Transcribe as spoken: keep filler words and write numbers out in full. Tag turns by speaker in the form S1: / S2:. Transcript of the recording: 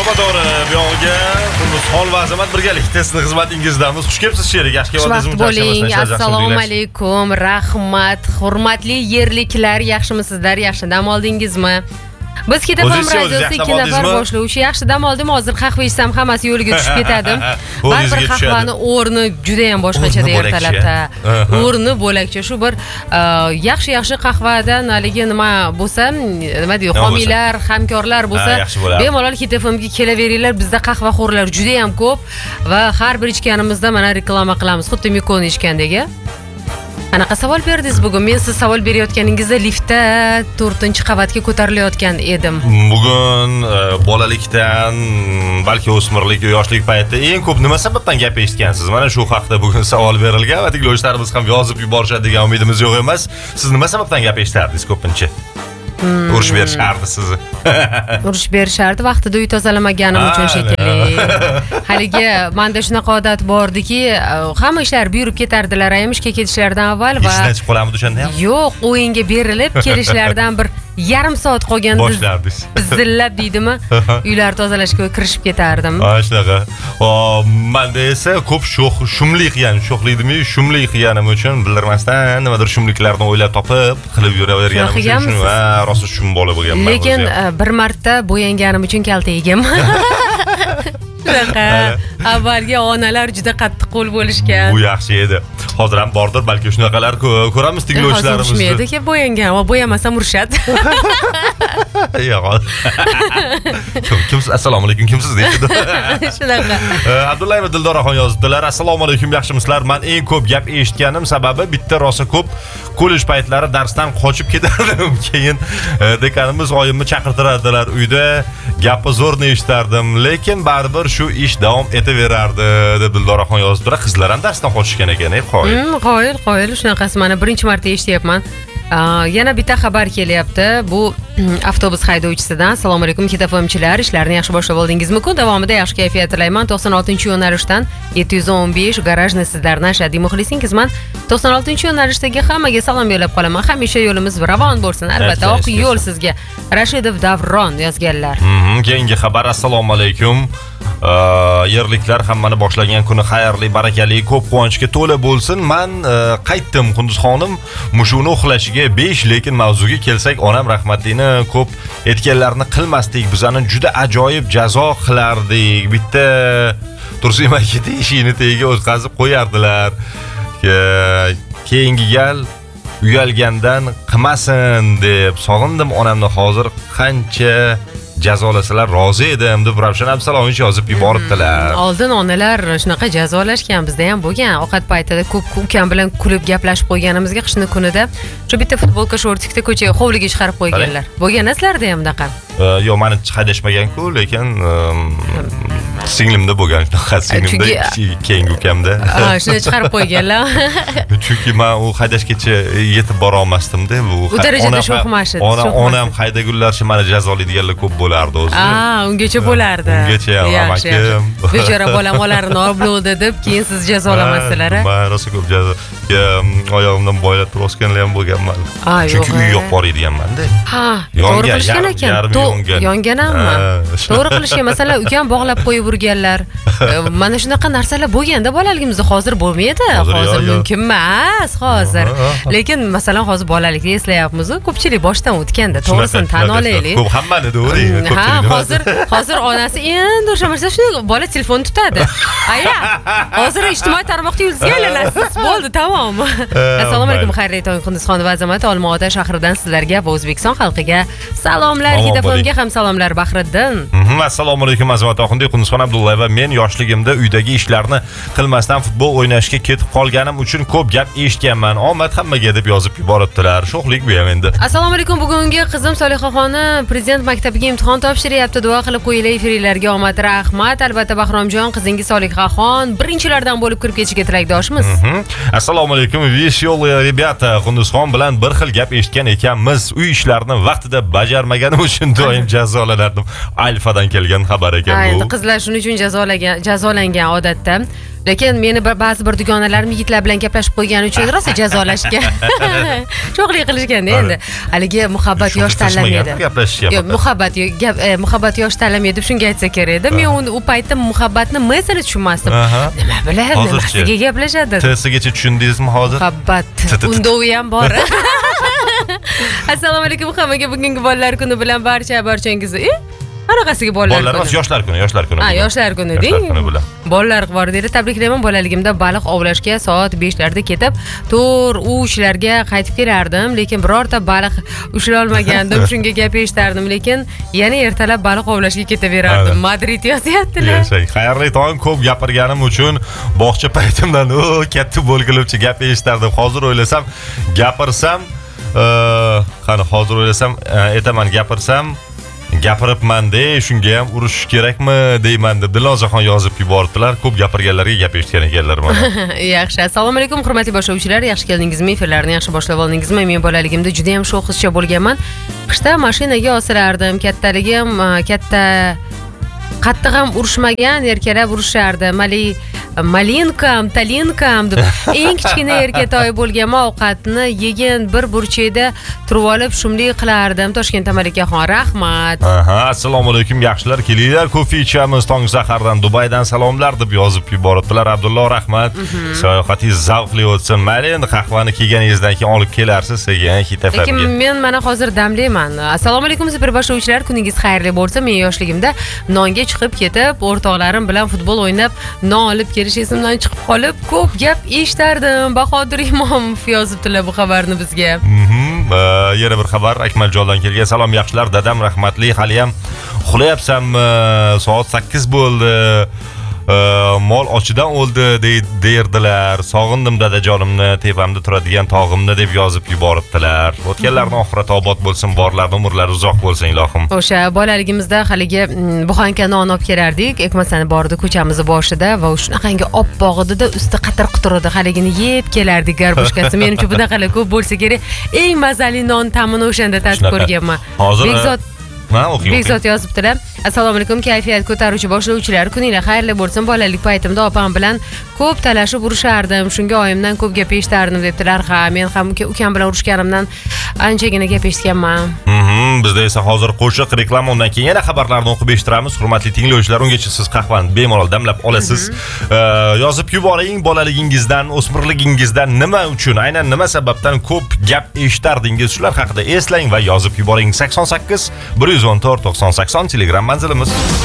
S1: to'g'ri bu yo'lga Qurmusxon va Azamat birgalikda sizning xizmatingizdamiz. Xush kelibsiz sherik. Yaxshi keldingizmi?
S2: Bo'ling. Assalomu alaykum. Rahmat. Hurmatli yerliklar, yaxshimisizlar? Yaxshi dam oldingizmi? Biz Kitafam radiosi ikki nafar boshlovchi yaxshi dam oldim. Hozir qahva ichsam hammasi yo'liga tushib ketadim. Baribir qahvani o'rni juda ham boshqacha ertalabda. O'rni bo'lakcha. Shu bir yaxshi-yaxshi qahvadan haligi nima bo'lsa, nima deydi, homiylar, hamkorlar bo'lsa, bemalol Kitafamga kelaveringlar. Bizda qahvaxo'rlar juda ham ko'p va har bir ichganimizda mana reklama qilamiz. Xuddi Mikoni ichgandek. Qanaqa savol berdingiz bugun? Men siz savol berayotganingizda liftda to'rtinchi qavatga ko'tarilayotgan edim.
S1: Bugun bolalikdan, balki o'smirlik va yoshlik paytida eng ko'p nima sababdan gap eshitgansiz? Mana shu haqda bugun savol berilgan va tinglovchilarimiz ham yozib yuborishadi degan umidimiz yo'q emas. Siz nima sababdan gap eshitardingiz ko'pincha? Hmm. Urush berishardi sizni.
S2: Urush berishardi, vaqtida uy tozalamaganim uchun shekilli. Haligi menda shunaqa odat bordiki, hamma ishlar buyurib ketardilar ayamishga ketishlaridan avval va
S1: ishdan chiqib qolamdi o'shanda ham?
S2: Yo'q, o'yinga berilib kelishlaridan bir yarim soat qolganda
S1: boshlardingiz.
S2: Zillab deydimi? Uylar tozalashga kirishib ketardim.
S1: Ha, shunaqa. O, menda esa ko'p sho'x, shumlik, ya'ni sho'xlikdimi, shumlik qilganim uchun bildirmasdan nimadir shumliklarni o'ylab topib, qilib yuraverganim uchun va rosa shum bola bo'lganman.
S2: Lekin bir marta bo'yanganim uchun kalta yeganman. Shunaqa. Avvalgi onalar juda qattiq qo'l bo'lishgan.
S1: Bu yaxshi edi. Hozir ham bordir, balki shunaqalar ko'ramiz tinglovchilarimizni.
S2: Hozir ushmaydi-ki, bo'yangan va bo'yamasam urishadi.
S1: Yo'q. Kimsiz? Assalomu alaykum, kimsiz deydi.
S2: Shunaqa.
S1: Abdullayev va Dildoraxon yozibdilar. Assalomu alaykum, yaxshimisizlar? Men eng ko'p gap eshitganim sababi bitta rosa ko'p kollej paytlari darsdan qochib ketardim. Keyin dekanimiz oyimni chaqirtirardilar uyda. Gapni zo'rni eshitardim, lekin baribir shu ish davom etaverardi deb Dildoraxon yozibdilar. Qizlar ham darsdan qochishgan ekan, ey qoyil.
S2: Hmm, qoyil, qoyil, shunaqasi mana birinchi marta eshityapman. Yana bitta xabar kelyapti. Bu avtobus haydovchisidan. Assalomu alaykum Kitafamchilar, ishlarni yaxshi boshlab oldingizmi-ku? Davomida yaxshi kayfiyat tilayman. to'qson oltinchi yo'nalishdan yetti yuz o'n besh garajni sizlardan ashaddiy muxlisingizman. to'qson oltinchi yo'nalishdagi hammaga salom yo'llab qolaman. Hamisha yo'limiz ravon bo'lsin. Albatta, oq yo'l sizga. Rashidov Davron yozganlar.
S1: Mhm, keyingi xabar. Assalomu alaykum. Yerliklar, hammani boshlagan kuni xayrli, barakali, ko'p quvonchga to'la bo'lsin. Men qaytdim Qunduzxonim, mushuni uxlashiga besh, lekin mavzuga kelsak, onam rahmatlini ko'p aytganlarni qilmasdik. Bizani juda ajoyib jazo qilardik. Bitta tursimaga teshikni tagiga o'tkazib qo'yardilar. Keyingi gal uyalgandan qilmasin deb sog'indim onamni. Hozir qancha jazolasalar rozi edim deb Ravshan Absalovich yozib yuboribdilar.
S2: Oldin onalar shunaqa jazolashgan, bizda ham bo'lgan. Ovqat paytida ko'p ukam bilan kulib gaplashib qo'yganimizga qishni kunida shu bitta futbolka shortikda ko'chaga hovliga chiqarib qo'yganlar. Bo'lgan sizlarda ham bunaqa?
S1: Yo'q, meni haydashmagan-ku, lekin singlimda bo'lgan. Singlimda keyingi ukamda.
S2: Ha, shuni chiqarib qo'yganlar.
S1: Chunki men u haydashgacha yetib bora olmasdim-da. Bu
S2: u darajada sho'xmashid.
S1: Onam haydagunlarcha meni jazolaydiganlar ko'p bo'lardi o'zi.
S2: Ah, ungacha bo'lardi.
S1: Ungacha amakim.
S2: Bechora bolam olarini olib bo'ldi deb keyin siz jazolamasizlar.
S1: Men rosa ko'p jazo. Oyog'imdan boylab turosganlar ham bo'lganman. Chunki uy yo'q bor ediganman-da.
S2: Ha, to'g'ri qilishgan ekan. Yonganammi? To'g'ri qilishgan. Masalan, ukam bog'lab qo'yib urganlar. Mana shunaqa narsalar bo'lganda bolaligimizda, hozir bo'lmaydi. Hozir mumkin emas, hozir. Lekin masalan, hozir bolalikda eslayapmiz, ko'pchilik boshdan o'tganda, to'g'risini tan olaylik.
S1: Ko'p hammani deydi,
S2: ko'pchilik. Ha, hozir hozir onasi endi o'sha shuni bola telefon tutadi. Aya, hozir ijtimoiy tarmoqda yulduzga aylanasiz. Bo'ldi, tamom. Assalomu alaykum, xayrli tong Qunduzxon va Azamat Olmaota shahridan sizlarga va O'zbekiston xalqiga salomlar. Kitafamga ham salomlar Bahriddin.
S1: Assalomu alaykum Azamat oxundiy Qunduzxon Abdullayeva. Men yoshligimda uydagi ishlarni qilmasdan futbol o'ynashga ketib qolganim uchun ko'p gap eshitganman. Omad hammaga deb yozib yuboribdilar. Sho'xlik bu ham endi.
S2: Assalomu alaykum. Bugungi qizim Solihaxonni prezident maktabiga imtihon topshiryapti. Duo qilib qo'yinglar, efirlarga omad, rahmat. Albatta Bahromjon, qizingiz Solihaxon birinchilardan bo'lib kirib ketishiga tilakdoshmiz.
S1: Assalomu alaykum. Veselые ребята, Qunduzxon bilan bir xil gap eshitgan ekanmiz. Uy ishlarini vaqtida bajarmaganim uchun doim jazolanardim. Alfadan kelgan xabar ekan bu.
S2: Ayni qizlar shuning uchun jazolagan, jazolangan odatda. Lekin meni ba'zi bir dugonalarim yigitlar bilan gaplashib qo'ygani uchun rosa jazolashgan. Cho'g'lik qilishganda endi. Haligi muhabbat yosh tanlamaydi.
S1: Gaplashishyapti.
S2: Yo'q, muhabbat gap muhabbat yosh tanlamaydi deb shunga aytsa kerak edi. Men uni u paytda muhabbatni mesini tushunmasdim. Nima bilan nimasiga gaplashadi?
S1: Tisigacha tushundingizmi hozir?
S2: Muhabbat. Unda u ham bor. Assalomu alaykum hammaga, bugungi bolalar kuni bilan barcha barchangizni. Qanaqasiga bolalar kuni?
S1: Bolalar yoshlar kuni, yoshlar kuni.
S2: Ha, yoshlar kuni deng. Bolalar bor dedi. Tabriklayman, bolaligimda baliq ovlashga soat beshlarda ketib, to'rt uchlarga qaytib kelardim, lekin birorta baliq ushlay olmagandim. Shunga gap eshitardim, lekin yana ertalab baliq ovlashga ketaverardim. Madrid yozyaptilar.
S1: Xayrli tong, ko'p gapirganim uchun bog'cha paytimdan o katta bo'lgiluvchi gap eshitardim. Hozir o'ylasam, gapirsam, qani hozir o'ylasam, aytaman, gapirsam gapiribman-de, shunga ham urishish kerakmi deyman deb Dilnozaxon yozib yuboribdilar. Ko'p gapirganlarga gap eshitgan ekanlar mana.
S2: Yaxshi. Assalomu alaykum hurmatli boshlovchilar. Yaxshi keldingizmi? Efirlarni yaxshi boshlab oldingizmi? Men bolaligimda juda ham sho'xizcha bo'lganman. Qishda mashinaga osirardim. Kattaligim katta qattiq ham urishmagan, erkalab urishardi. Mali Malinkam, talinkam deb eng kichkina erkatoy bo'lganman, ovqatni yegin bir burchakda turib olib shumlik qilardim. Toshkent Malikaxon, rahmat.
S1: Aha, assalomu alaykum, yaxshilar, kelinglar, ko'fi ichamiz, tong sahardan Dubaydan salomlar deb yozib yuboribdilar. Abdullo, rahmat. Sayohatingiz zavqli o'tsin. Mayli, endi qahvani kelganingizdan keyin olib kelarsiz, sekin ketaverib.
S2: Lekin men mana hozir damlayman. Assalomu alaykum, super boshlovchilar, kuningiz xayrli bo'lsin. Men yoshligimda nonga chiqib ketib, o'rtoqlarim bilan futbol o'ynab, non olib kelish esimdan chiqib qolib, ko'p gap eshitardim. Bahodir Imomov yozibdilar bu xabarni bizga.
S1: Yana bir xabar Akmaljondan kelgan. Salom yaxshilar, dadam rahmatli, hali ham uxlayapsanmi? Soat sakkiz bo'ldi. Mol ochidan o'ldi deyirdilar. Sog'indim dadajonimni, tepamda turadigan tog'imni deb yozib yuboribdilar. O'tganlarning oxirati obod bo'lsin, borlarning umrlari uzoq bo'lsin ilohim.
S2: O'sha bolaligimizda haligi buxanka non olib kelardik, ekmasani bordi ko'chamiz boshida va shunaqangi oppoq edi-da, usti qatir qutur edi. Haligini yeb kelardik garbushkasi. Menimcha bunaqalar ko'p bo'lsa kerak. Eng mazali non ta'mini o'shanda tatib ko'rganman.
S1: Hozir
S2: Bekzod yozibdilar. Assalomu alaykum, kayfiyat ko'taruvchi boshlovchilar, kuninglar xayrli bo'lsin. Bolalik paytimda opam bilan ko'p talashib urushardim. Shunga oyimdan ko'p gap eshitardim debdilar. Ha, men ham ukam bilan urushganimdan anchagina gap eshitganman.
S1: Bizda esa hozir qo'shiq, reklama, undan keyin yana xabarlarni o'qib eshittiramiz. Hurmatli tinglovchilar, ungacha siz qahvani bemalol damlab olasiz. Yozib yuboring, bolaligingizdan, o'smirligingizdan nima uchun, aynan nima sababdan ko'p gap eshitardingiz, shular haqida eslang va yozib yuboring. sakson sakkiz bir yuz o'n to'rt to'qson sakson Telegram manzilimiz.